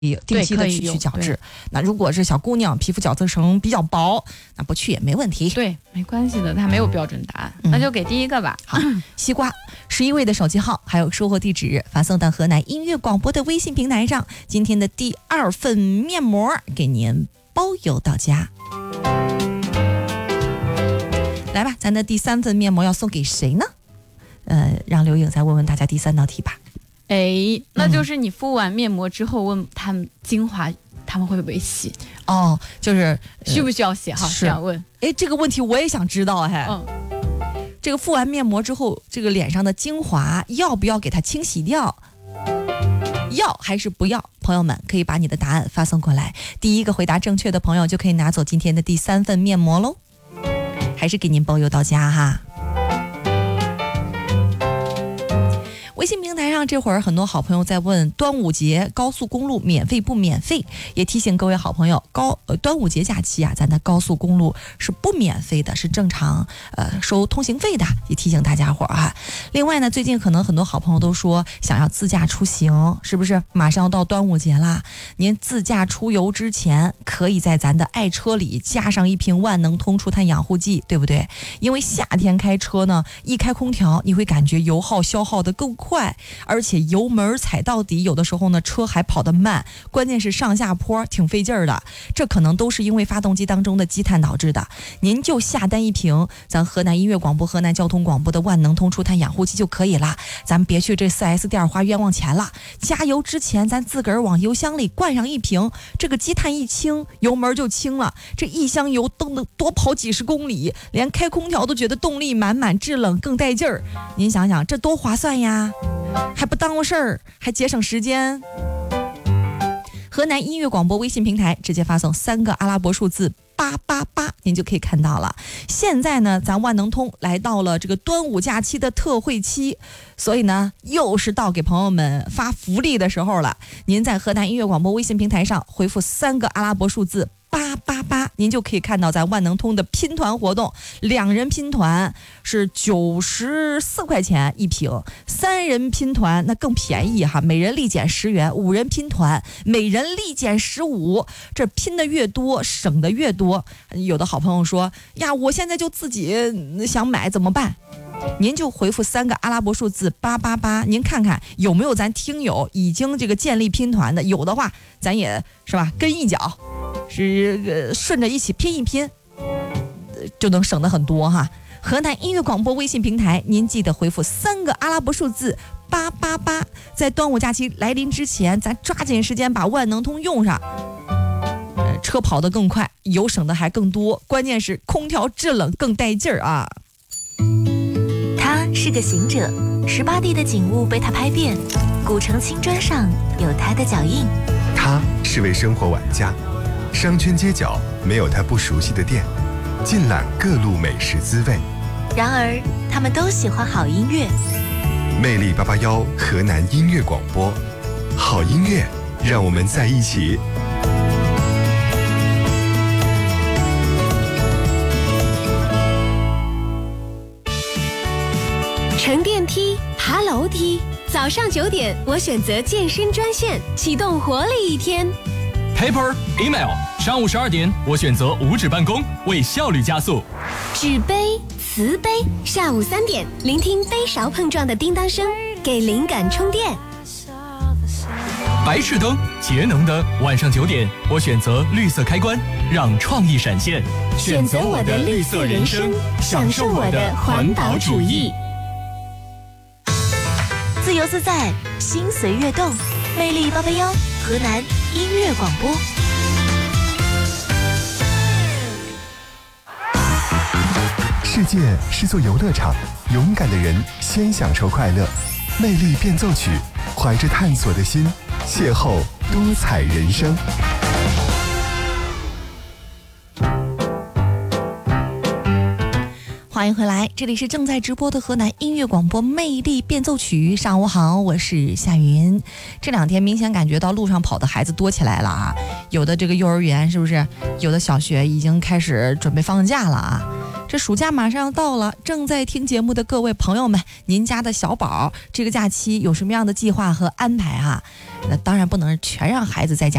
定期的去角质。那如果是小姑娘皮肤角质层比较薄，那不去也没问题。 对，没关系的，它没有标准答案，那就给第一个吧。 好，西瓜11位的手机号还有收货地址发送到河南音乐广播的微信平台上，今天的第2份面膜给您包邮到家。来吧，咱的第3份面膜要送给谁呢？让刘颖再问问大家第3道题吧。 那就是你敷完面膜之后问他们精华他们会不会洗？ 哦，就是需不需要洗哈？这样问。 这个问题我也想知道。这个敷完面膜之后，这个脸上的精华要不要给它清洗掉？要还是不要？朋友们可以把你的答案发送过来，第一个回答正确的朋友就可以拿走今天的第3份面膜喽，还是给您包邮到家哈。微信平台上这会儿很多好朋友在问端午节高速公路免费不免费，也提醒各位好朋友，端午节假期啊，咱的高速公路是不免费的，是正常收通行费的，也提醒大家伙儿哈。另外呢，最近可能很多好朋友都说想要自驾出行，是不是马上要到端午节啦？您自驾出游之前，可以在咱的爱车里加上一瓶万能通除碳养护剂，对不对？因为夏天开车呢，一开空调你会感觉油耗消耗的更快，而且油门踩到底，有的时候呢车还跑得慢，关键是上下坡挺费劲儿的，这可能都是因为发动机当中的积碳导致的。您就下单一瓶咱河南音乐广播、河南交通广播的万能通除碳养护剂就可以了，咱别去这 4S 店花冤枉钱了。加油之前咱自个儿往油箱里灌上一瓶，这个积碳一清，油门就清了，这一箱油蹬得多跑几十公里，连开空调都觉得动力满满，制冷更带劲儿。您想想这多划算呀，还不耽误事儿，还节省时间。河南音乐广播微信平台直接发送3个阿拉伯数字888，您就可以看到了。现在呢，咱万能通来到了这个端午假期的特惠期，所以呢，又是到给朋友们发福利的时候了。您在河南音乐广播微信平台上回复3个阿拉伯数字888，您就可以看到咱万能通的拼团活动，2人拼团是94块钱一瓶，3人拼团那更便宜哈，每人立减10元，5人拼团每人立减15，这拼的越多省的越多。有的好朋友说呀，我现在就自己想买怎么办？您就回复3个阿拉伯数字888，您看看有没有咱听友已经这个建立拼团的，有的话咱也是吧跟一脚，是顺着一起拼一拼，就能省得很多哈。河南音乐广播微信平台，您记得回复3个阿拉伯数字888，在端午假期来临之前，咱抓紧时间把万能通用上，车跑得更快，油省的还更多，关键是空调制冷更带劲儿啊。 他是个行者，18地的景物被他拍遍，古城青砖上有他的脚印。 他是位生活玩家，商圈街角没有他不熟悉的店，尽览各路美食滋味。 然而他们都喜欢好音乐。 魅力881河南音乐广播，好音乐让我们在一起。 乘电梯，爬楼梯，早上9点，我选择健身专线，启动活力一天。 Paper Email， 上午12点，我选择无纸办公，为效率加速。 纸杯、瓷杯，下午3点，聆听杯勺碰撞的叮当声，给灵感充电。 白炽灯，节能灯，晚上9点，我选择绿色开关，让创意闪现。 选择我的绿色人生，享受我的环保主义。 自由自在，心随悦动，魅力881，河南音乐广播。 世界是座游乐场，勇敢的人先享受快乐。魅力变奏曲，怀着探索的心，邂逅多彩人生。 欢迎回来，这里是正在直播的河南音乐广播魅力变奏曲。上午好，我是夏云。这2天明显感觉到路上跑的孩子多起来了啊，有的这个幼儿园是不是，有的小学已经开始准备放假了啊。 这暑假马上要到了，正在听节目的各位朋友们，您家的小宝这个假期有什么样的计划和安排啊？那当然不能全让孩子在家